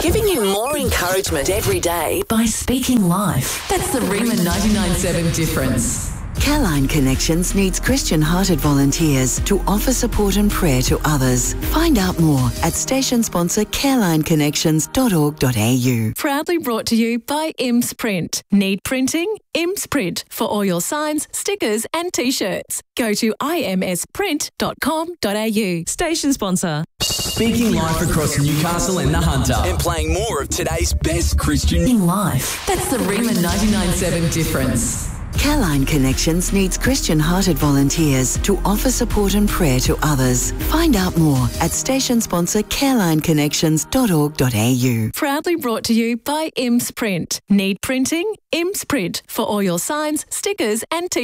Giving you more encouragement every day by speaking life. That's the Rima 99.7 difference. Careline Connections needs Christian-hearted volunteers to offer support and prayer to others. Find out more at station sponsor carelineconnections.org.au. Proudly brought to you by IMS Print. Need printing? IMS Print for all your signs, stickers and T-shirts. Go to imsprint.com.au. Station sponsor. Speaking life across Newcastle and the Hunter. And playing more of today's best Christian life. That's the Rima 99.7 difference. Careline Connections needs Christian-hearted volunteers to offer support and prayer to others. Find out more at station sponsor carelineconnections.org.au. Proudly brought to you by IMS Print. Need printing? IMS Print for all your signs, stickers and T-shirts.